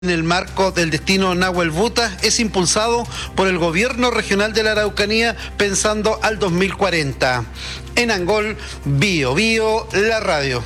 en el marco del destino Nahuel Buta es impulsado por el Gobierno Regional de la Araucanía pensando al 2040. En Angol, Bio Bio, la radio.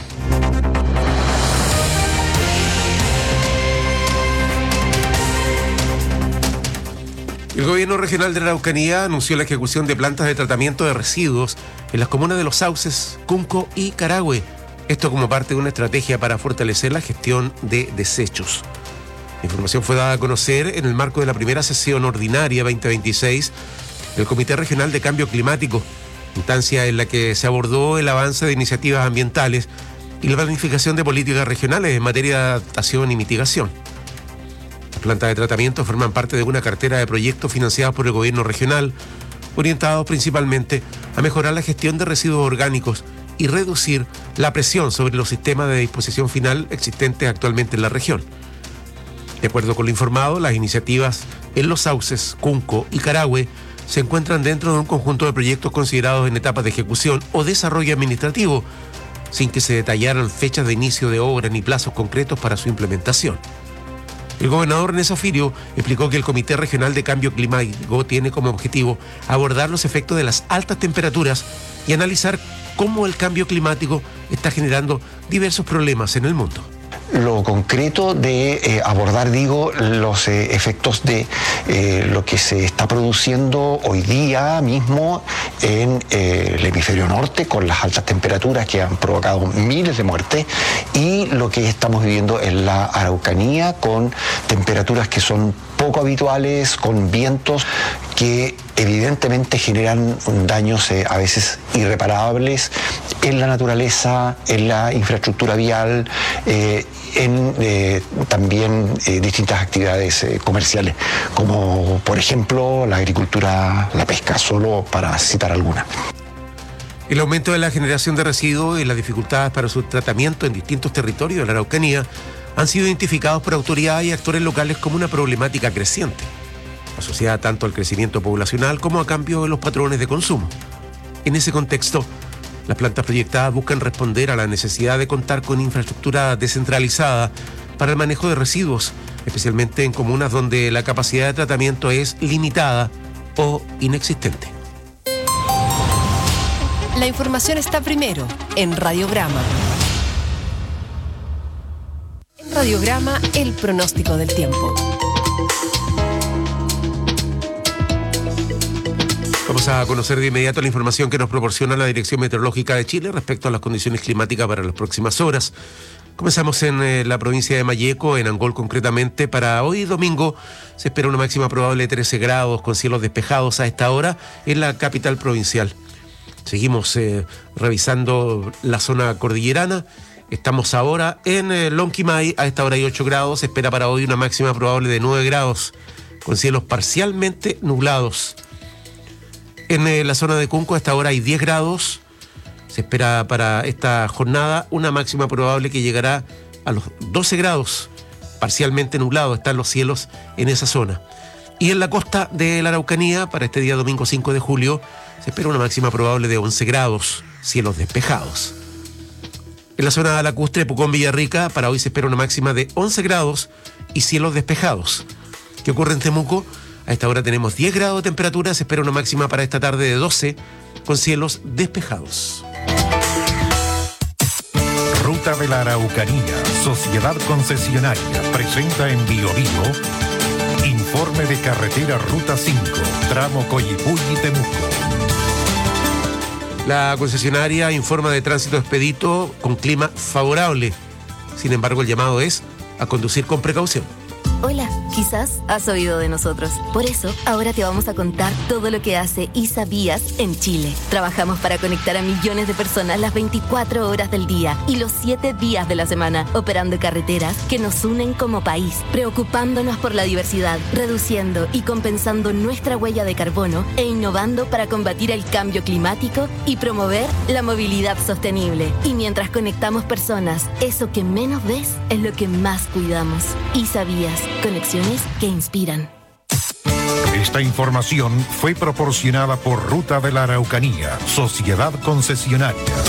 El Gobierno Regional de la Araucanía anunció la ejecución de plantas de tratamiento de residuos en las comunas de Los Sauces, Cunco y Carahue. Esto como parte de una estrategia para fortalecer la gestión de desechos. La información fue dada a conocer en el marco de la primera sesión ordinaria 2026 del Comité Regional de Cambio Climático, instancia en la que se abordó el avance de iniciativas ambientales y la planificación de políticas regionales en materia de adaptación y mitigación. Las plantas de tratamiento forman parte de una cartera de proyectos financiados por el gobierno regional, orientados principalmente a mejorar la gestión de residuos orgánicos y reducir la presión sobre los sistemas de disposición final existentes actualmente en la región. De acuerdo con lo informado, las iniciativas en Los Sauces, Cunco y Carahue se encuentran dentro de un conjunto de proyectos considerados en etapas de ejecución o desarrollo administrativo, sin que se detallaran fechas de inicio de obra ni plazos concretos para su implementación. El gobernador Ernesto Firio explicó que el Comité Regional de Cambio Climático tiene como objetivo abordar los efectos de las altas temperaturas y analizar cómo el cambio climático está generando diversos problemas en el mundo. Lo concreto de abordar, los efectos de lo que se está produciendo hoy día mismo en el hemisferio norte con las altas temperaturas que han provocado miles de muertes y lo que estamos viviendo en la Araucanía con temperaturas que son poco habituales, con vientos que evidentemente generan daños a veces irreparables en la naturaleza, en la infraestructura vial, también distintas actividades comerciales, como por ejemplo la agricultura, la pesca, solo para citar alguna. El aumento de la generación de residuos y las dificultades para su tratamiento en distintos territorios de la Araucanía han sido identificados por autoridades y actores locales como una problemática creciente, asociada tanto al crecimiento poblacional como a cambios en los patrones de consumo. En ese contexto, las plantas proyectadas buscan responder a la necesidad de contar con infraestructura descentralizada para el manejo de residuos, especialmente en comunas donde la capacidad de tratamiento es limitada o inexistente. La información está primero en Radiograma. En Radiograma, el pronóstico del tiempo. Vamos a conocer de inmediato la información que nos proporciona la Dirección Meteorológica de Chile respecto a las condiciones climáticas para las próximas horas. Comenzamos en la provincia de Malleco, en Angol concretamente. Para hoy domingo se espera una máxima probable de 13 grados con cielos despejados a esta hora en la capital provincial. Seguimos revisando la zona cordillerana. Estamos ahora en Lonquimay, a esta hora hay 8 grados. Se espera para hoy una máxima probable de 9 grados con cielos parcialmente nublados. En la zona de Cunco a esta hora hay 10 grados. Se espera para esta jornada una máxima probable que llegará a los 12 grados, parcialmente nublados están los cielos en esa zona. Y en la costa de la Araucanía, para este día domingo 5 de julio, se espera una máxima probable de 11 grados, cielos despejados. En la zona lacustre, Pucón, Villarrica, para hoy se espera una máxima de 11 grados y cielos despejados. ¿Qué ocurre en Temuco? A esta hora tenemos 10 grados de temperatura, se espera una máxima para esta tarde de 12, con cielos despejados. Ruta de la Araucanía, Sociedad Concesionaria, presenta en Bio Bio informe de carretera Ruta 5, tramo Coyipulli-Temuco. La concesionaria informa de tránsito expedito con clima favorable. Sin embargo, el llamado es a conducir con precaución. Hola, quizás has oído de nosotros. Por eso, ahora te vamos a contar todo lo que hace ISA Vías en Chile. Trabajamos para conectar a millones de personas las 24 horas del día y los 7 días de la semana, operando carreteras que nos unen como país, preocupándonos por la diversidad, reduciendo y compensando nuestra huella de carbono e innovando para combatir el cambio climático y promover la movilidad sostenible. Y mientras conectamos personas, eso que menos ves es lo que más cuidamos. ISA Vías. Conexiones que inspiran. Esta información fue proporcionada por Ruta de la Araucanía, Sociedad Concesionaria.